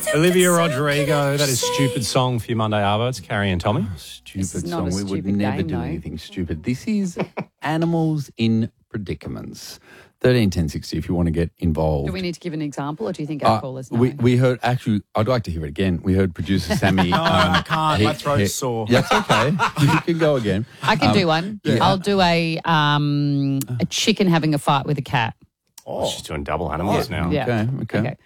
Olivia Rodrigo, that is Stupid Song for your Monday Arvo. It's Carrie and Tommy. Stupid not song. a We would stupid never game, do though. anything stupid. This is Animals in Predicaments. 13 10 60 if you want to get involved. Do we need to give an example, or do you think our callers know? We heard, actually, I'd like to hear it again. We heard producer Sammy. No, I can't. My throat's sore. That's okay. You can go again. I can do one. yeah. I'll do a chicken having a fight with a cat. Oh, she's doing double animals now. Yeah. Okay.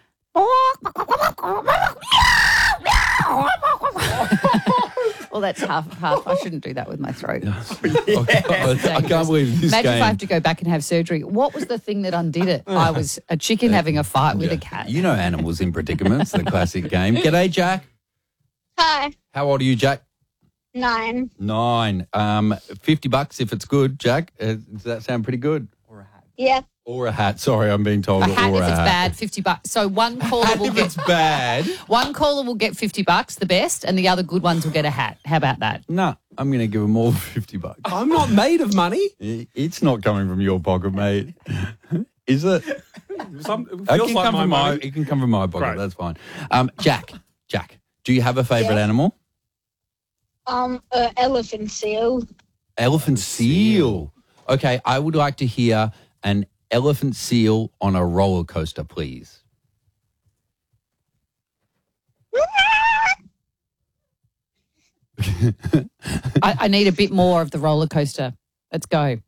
Well, that's half. I shouldn't do that with my throat. I can't believe this Imagine game. if I have to go back and have surgery. What was the thing that undid it? I was a chicken having a fight with a cat. You know Animals in Predicaments, the classic game. G'day, Jack. Hi. How old are you, Jack? 9. 9. $50 if it's good, Jack. Does that sound pretty good? Yeah. Or a hat. Sorry, I'm being told. A hat or if a it's hat. bad, $50. So one caller Hat will if get it's bad. one caller will get $50, the best, and the other good ones will get a hat. How about that? No, I'm going to give them all $50. I'm not made of money. It's not coming from your pocket, mate. Is it? It It feels can like come my from my. money. It can come from my pocket. Great. That's fine. Jack. Do you have a favourite animal? Elephant seal. Elephant seal. Okay, I would like to hear an elephant seal on a roller coaster, please. I need a bit more of the roller coaster. Let's go.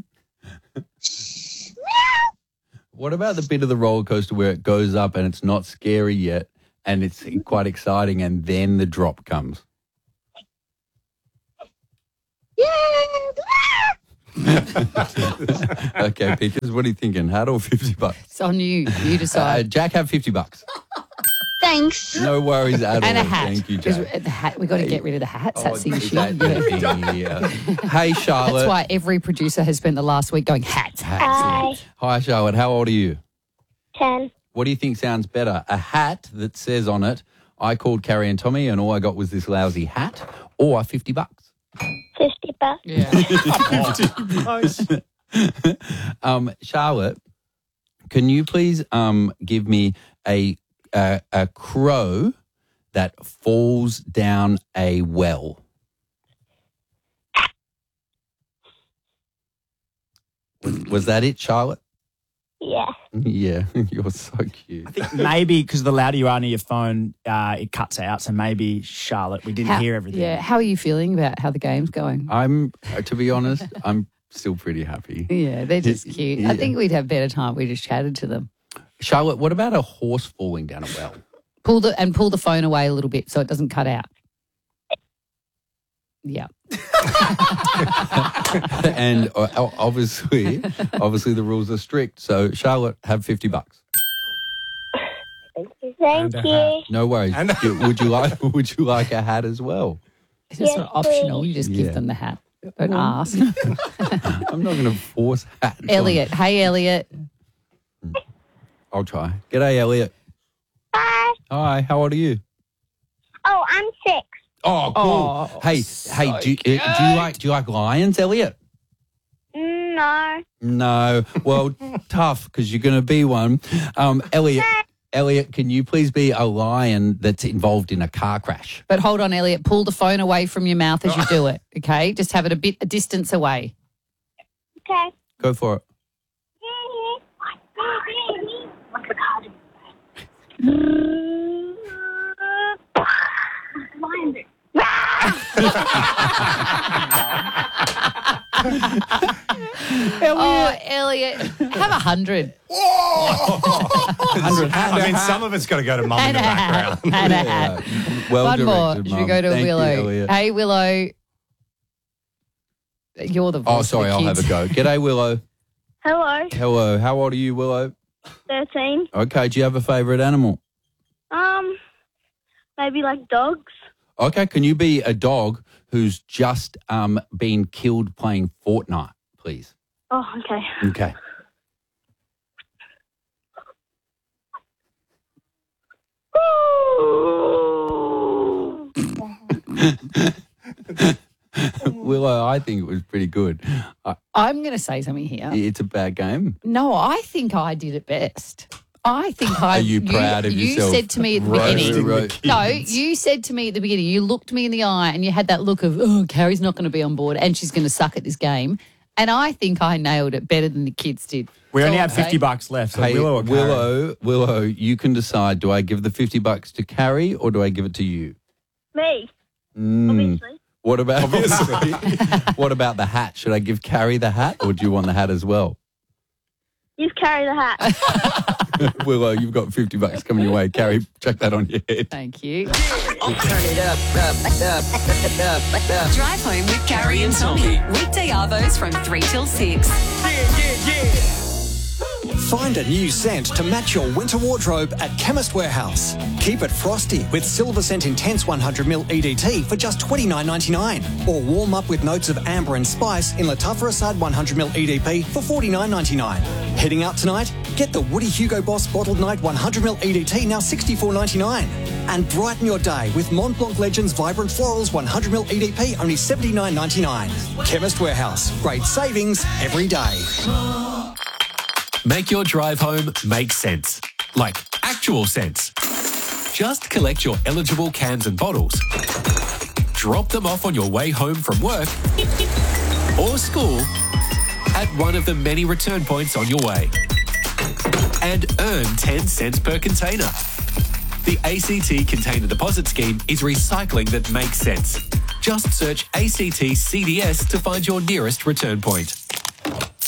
What about the bit of the roller coaster where it goes up and it's not scary yet and it's quite exciting and then the drop comes? Okay, Peaches, what are you thinking? Hat or $50? It's on you. You decide. Jack, have $50. Thanks. No worries at And all. a hat. Thank you, 'Cause Jack. the hat. We've got to get rid of the hats. That's the issue. That- Yeah. yeah. Hey, Charlotte. That's why every producer has spent the last week going hats. Hi. Hi, Charlotte. How old are you? 10. What do you think sounds better? A hat that says on it, I called Carrie and Tommy and all I got was this lousy hat, or $50? $50. Yeah. Charlotte, can you please give me a crow that falls down a well? Was that it, Charlotte? Yeah. Yeah, you're so cute. I think maybe because the louder you are near your phone, it cuts out. So maybe, Charlotte, we didn't hear everything. Yeah. How are you feeling about how the game's going? To be honest, I'm still pretty happy. Yeah, they're just cute. Yeah. I think we'd have better time. if We just chatted to them. Charlotte, what about a horse falling down a well? Pull the phone away a little bit so it doesn't cut out. Yeah. And obviously the rules are strict. So Charlotte, have $50. Thank you. No worries. Would you like a hat as well? It's just Yes, optional. You just Yeah. give them the hat. Don't ask. I'm not going to force hats. on- Elliot. Hey, Elliot. I'll try. G'day, Elliot. Bye. Hi. How old are you? Oh, I'm 6. Oh, cool. Oh, hey, do you like lions, Elliot? No. No. Well, tough because you're going to be one. Elliot, can you please be a lion that's involved in a car crash? But hold on, Elliot. Pull the phone away from your mouth as you do it, okay? Just have it a distance away. Okay. Go for it. Oh, Elliot. Have 100. 100 hats. I mean, some of it's got to go to mum in And the a hat. background. And a hat. Well One more. directed, Should we Mum. go to Thank you, Willow? Elliot. Hey, Willow. You're the voice Oh, of sorry, the I'll have kids. a go. G'day, Willow. Hello. Hello. How old are you, Willow? 13. Okay, do you have a favourite animal? Maybe like dogs. Okay, can you be a dog who's just been killed playing Fortnite, please? Oh, okay. Okay. Willow, I think it was pretty good. I'm going to say something here. It's a bad game. No, I think I did it best. I think Are you proud of yourself? You said to me at the Roasting beginning. the kids. No, you said to me at the beginning, you looked me in the eye and you had that look of, oh, Carrie's not going to be on board and she's going to suck at this game. And I think I nailed it better than the kids did. We That's only all had I'm saying. $50 left. So Hey, Willow or Carrie? Willow, you can decide. Do I give the $50 to Carrie or do I give it to you? Me. Mm. Obviously. What about what about the hat? Should I give Carrie the hat or do you want the hat as well? You carry the hat. Willow, you've got $50 coming your way. Carrie, chuck that on your head. Thank you. Drive home with Carrie and Tommy. Weekday arvos from 3 till 6. Find a new scent to match your winter wardrobe at Chemist Warehouse. Keep it frosty with Silver Scent Intense 100ml EDT for just $29.99. Or warm up with notes of amber and spice in Latafra Assad 100ml EDP for $49.99. Heading out tonight? Get the Woody Hugo Boss Bottled Night 100ml EDT now $64.99. And brighten your day with Mont Blanc Legends Vibrant Florals 100ml EDP only $79.99. Chemist Warehouse. Great savings every day. Make your drive home make sense. Like actual sense. Just collect your eligible cans and bottles. Drop them off on your way home from work or school at one of the many return points on your way. And earn 10 cents per container. The ACT Container Deposit Scheme is recycling that makes sense. Just search ACT CDS to find your nearest return point.